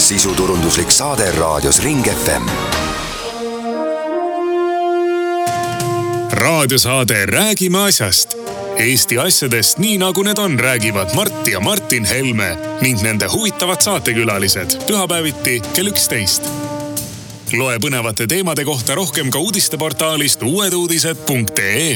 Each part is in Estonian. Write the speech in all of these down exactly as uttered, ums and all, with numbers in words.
Sisuturunduslik saade raadios Ring F M. Raadiosaade Räägime asjast. Eesti asjadest nii nagu need on, räägivad Mart ja Martin Helme ning nende huvitavad saatekülalised pühapäeviti kell üksteist. Loe põnevate teemade kohta rohkem ka uudisteportaalist uueduudised punkt ee.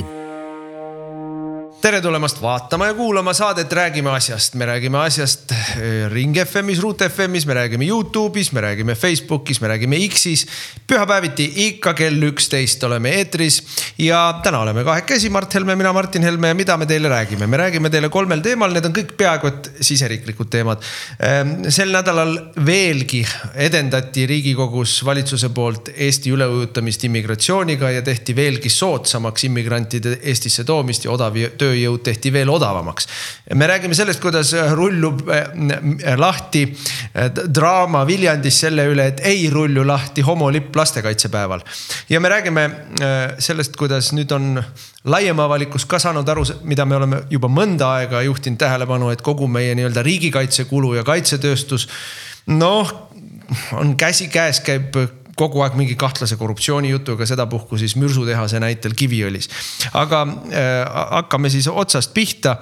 Tere tulemast vaatama ja kuulama saadet Räägime asjast. Me räägime asjast Ring F M-is, Root F M-is, me räägime YouTube'is, me räägime Facebookis, me räägime X-is. Pühapäeviti ikka kell üksteist oleme eetris ja täna oleme kahekesi, Mart Helme, mina Martin Helme ja mida me teile räägime? Me räägime teile kolmel teemal, need on kõik peaaegu et siseriiklikud teemad. Sel nädalal veelgi edendati Riigikogus valitsuse poolt Eesti üleujutamist immigratsiooniga ja tehti veelgi soodsamaks immigrantide Eestisse toomist ja odav töö jõud tehti veel odavamaks. Me räägime sellest, kuidas rullub lahti draama Viljandis selle üle, et ei rullu lahti homolipp lastekaitsepäeval. Ja me räägime sellest, kuidas nüüd on laiem avalikkus ka saanud aru, mida me oleme juba mõnda aega juhtinud tähelepanu, et kogu meie nii-öelda riigikaitsekulu ja kaitsetööstus, noh, on käsi käes käib kogu aeg mingi kahtlase korruptsiooni jutuga, seda puhku siis mürsutehase näitel Kiviõlis. Aga äh, hakkame siis otsast pihta.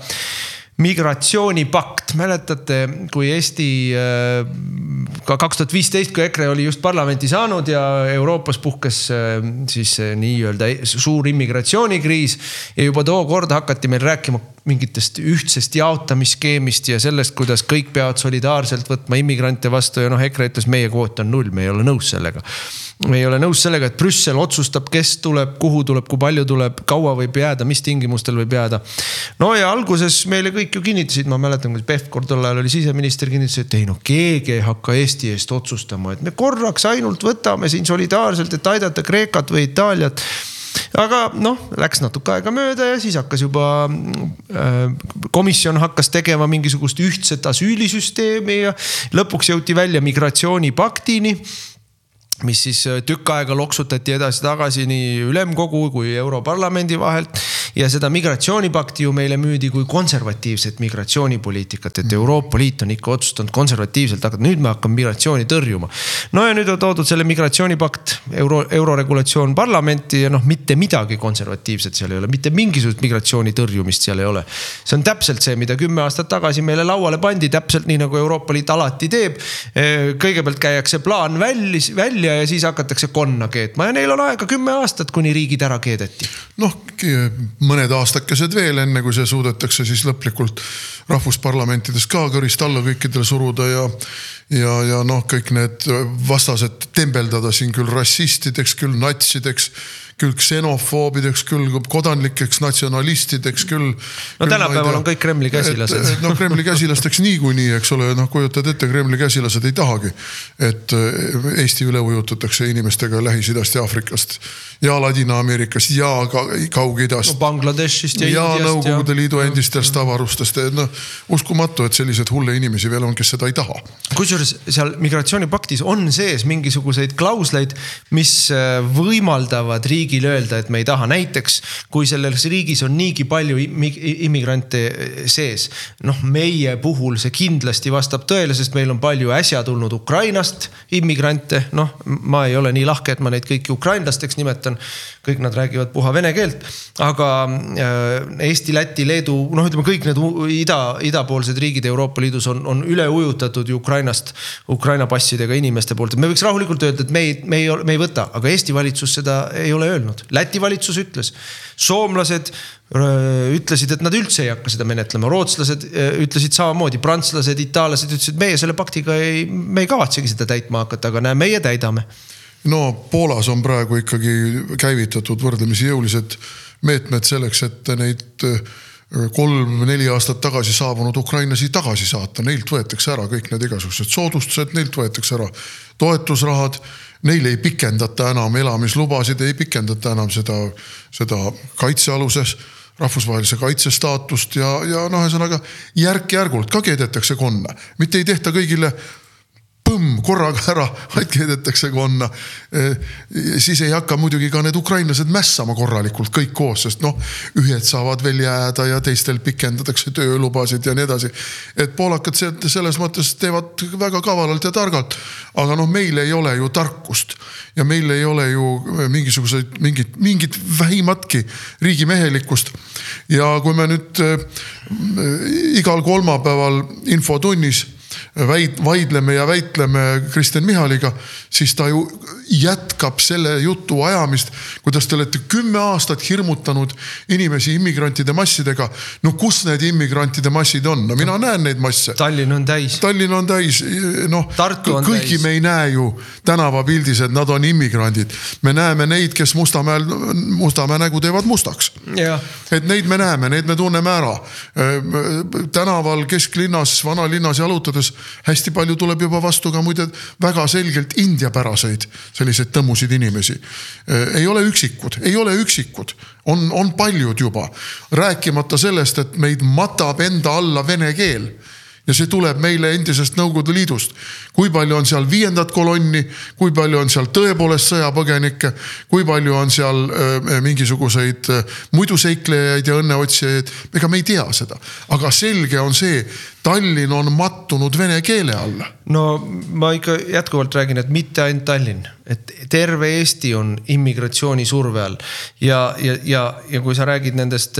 Migratsioonipakt. Mäletate, kui Eesti äh, ka kaks tuhat viisteist, kui EKRE oli just parlamenti saanud ja Euroopas puhkes äh, siis äh, nii-öelda suur immigratsioonikriis ja juba too kord hakati meil rääkima mingitest ühtsest jaotamiskeemist ja sellest, kuidas kõik peavad solidaarselt võtma immigrante vastu ja noh, EKRE ütles, meie kvoot on null, me ei ole nõus sellega. Me ei ole nõus sellega, et Brüssel otsustab, kes tuleb, kuhu tuleb, kui palju tuleb, kaua võib jääda, mis tingimustel võib jääda. No ja alguses meile kõik ju kinnitasid, ma mäletan, kui Pevkur tol ajal oli siseminister, kinnitas, et ei no keegi ei hakka Eesti eest otsustama, et me korraks ainult võtame siin solidaarselt, et aidata Kreekat või Itaaliat. Aga noh, läks natuke aega mööda ja siis hakkas juba äh, komisjon hakkas tegema mingisugust ühtset asüülisüsteemi ja lõpuks jõuti välja migratsioonipaktini, mis siis tükk aega loksutati edasi tagasi nii ülemkogu kui Europarlamendi vahelt ja seda migratsioonipakti ju meile müüdi kui konservatiivset migratsioonipoliitikat, et Euroopa Liit on ikka otsustanud konservatiivselt, aga nüüd me hakkame migratsiooni tõrjuma. No ja nüüd on toodud selle migratsioonipakt, euro, euroregulatsioon parlamenti ja noh, mitte midagi konservatiivset seal ei ole, mitte mingisugust migratsiooni tõrjumist seal ei ole. See on täpselt see, mida kümme aastat tagasi meile lauale pandi, täpselt nii nagu Euroopa Liit alati teeb. Kõigepealt käiakse plaan vällis, välja ja siis hakatakse konna keetma ja neil on aega kümme aastat, kuni riigid ära keedeti. Noh, mõned aastakesed veel enne, kui see suudetakse siis lõplikult rahvusparlamentides ka kõrist alla kõikidele suruda ja, ja, ja noh, kõik need vastased tembeldada siin küll rassistideks, küll natsideks, küll ksenofoobideks, küll kodanlikeks natsionalistideks, küll... No tänapäeval on kõik Kremli käsilased. No Kremli käsilasteks niikuinii, eks ole, noh kujutad ette, Kremli käsilased ei tahagi, et Eesti üle ujutatakse inimestega Lähis-Idast ja Afrikast ja Ladina-Ameerikast ja Kaug-Idast. No Bangladeshist ja, ja Indiast. Nõukogude Liidu endistest avarustest. No, uskumatu, et sellised hulle inimesi veel on, kes seda ei taha. Kusjuures seal migratsioonipaktis on sees mingisuguseid klausleid, mis võimaldavad riigi öelda, et me ei taha. Näiteks, kui selles riigis on niigi palju immigrante sees, noh, meie puhul see kindlasti vastab tõele, sest meil on palju äsja tulnud Ukrainast immigrante. Noh, ma ei ole nii lahke, et ma neid kõiki ukrainlasteks nimetan. Kõik nad räägivad puha vene keelt. Aga Eesti, Läti, Leedu, noh, ütleme kõik need ida, idapoolsed riigid Euroopa Liidus on, on üle ujutatud Ukrainast, Ukraina passidega inimeste poolt. Me võiks rahulikult öelda, et me ei, me ei, me ei võta, aga Eesti valitsus seda ei ole öelnud. Läti valitsus ütles, soomlased ütlesid, et nad üldse ei hakka seda menetlema. Rootslased ütlesid samamoodi, prantslased, itaallased ütlesid, meie selle paktiga ei, me ei kavatsegi seda täitma hakata, aga näe, meie täidame. No Poolas on praegu ikkagi käivitatud võrdlemisi jõulised meetmed selleks, et neid kolm-neli aastat tagasi saabunud ukrainlasi tagasi saata. Neilt võetakse ära kõik need igasugused soodustused, neilt võetakse ära toetusrahad, neil ei pikendata enam elamislubasid, ei pikendata enam seda, seda kaitsealuses rahvusvahelise kaitsestaatust ja, ja noh, ühesõnaga järk-järgult ka keedetakse konna. Mitte ei tehta kõigile põmm, korraga ära, keedetakse konna. Siis ei hakka muidugi ka need ukrainlased mässama korralikult kõik koos, sest noh, ühed saavad veel jääda ja teistel pikendatakse töölubasid ja nii edasi. Et poolakad selles mõttes teevad väga kavalalt ja targalt, aga noh, meil ei ole ju tarkust ja meil ei ole ju mingisuguseid, mingit, mingit vähimatki riigimehelikkust. Ja kui me nüüd igal kolmapäeval infotunnis vaidleme ja väitleme Kristen Michaliga, siis ta ju jätkab selle jutu ajamist, kuidas te olete kümme aastat hirmutanud inimesi immigrantide massidega. No kus need immigrantide massid on? No mina näen neid masse. Tallinn on täis. Tallinn on täis. No, Tartu on kõigi täis. Me ei näe ju tänavapildis, et nad on immigrandid. Me näeme neid, kes Mustamäel, Mustamäe nägu teevad mustaks. Ja. Et neid me näeme, neid me tunneme ära. Tänaval kesklinnas, vanalinnas jalutades hästi palju tuleb juba vastu ka muide väga selgelt indiapäraseid selliseid tõmmusid inimesi. Ei ole üksikud, ei ole üksikud. On, on paljud juba. Rääkimata sellest, et meid matab enda alla vene keel. Ja see tuleb meile endisest Nõukogude Liidust. Kui palju on seal viiendat kolonni, kui palju on seal tõepoolest sõjapõgenikke, kui palju on seal äh, mingisuguseid äh, muidu seiklejaid ja õnneotsijaid. Ega me ei tea seda. Aga selge on see, Tallinn on mattunud vene keele alla. No ma ikka jätkuvalt räägin, et mitte ainult Tallinn, et terve Eesti on immigratsiooni surve all. Ja, ja, ja, ja kui sa räägid nendest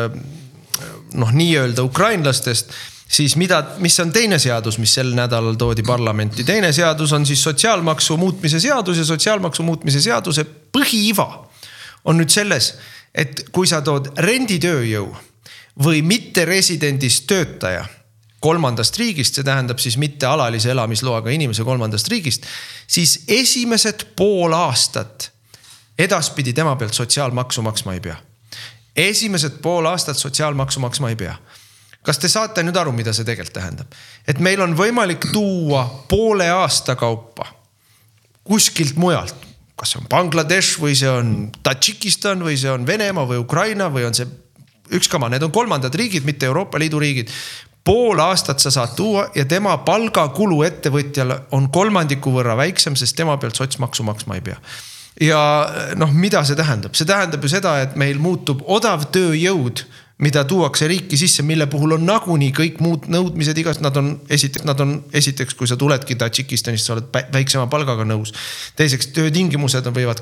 noh, nii-öelda ukrainlastest, siis mida, mis on teine seadus, mis sel nädalal toodi parlamenti. Teine seadus on siis sotsiaalmaksu muutmise seadus ja sotsiaalmaksu muutmise seaduse põhiiva on nüüd selles, et kui sa tood renditööjõu või mitte residendist töötaja kolmandast riigist, see tähendab siis mitte alalise elamisloaga inimese kolmandast riigist, siis esimesed pool aastat edaspidi tema pealt sotsiaalmaksu maksma ei pea. Esimesed pool aastat sotsiaalmaksu maksma ei pea. Kas te saate nüüd aru, mida see tegelikult tähendab? Et meil on võimalik tuua poole aasta kaupa kuskilt mujalt. Kas see on Bangladesh või see on Tadžikistan või see on Venemaa või Ukraina või on see ükskama. Need on kolmandad riigid, mitte Euroopa Liidu riigid. Pool aastat sa saad tuua ja tema palgakulu ettevõtjal on kolmandiku võrra väiksem, sest tema pealt sotsmaksu maksma ei pea. Ja noh, mida see tähendab? See tähendab ju seda, et meil muutub odav tööjõud, mida tuuakse riiki sisse, mille puhul on nagunii kõik muud nõudmised igast, nad on esiteks, nad on esiteks, kui sa tuledki Tadžikistanist, sa oled väiksema palgaga nõus. Teiseks, töötingimused võivad